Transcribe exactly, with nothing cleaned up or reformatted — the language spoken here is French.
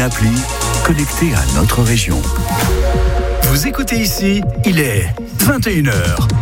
Appli connecté à notre région. Vous écoutez ici, il est vingt et une heures.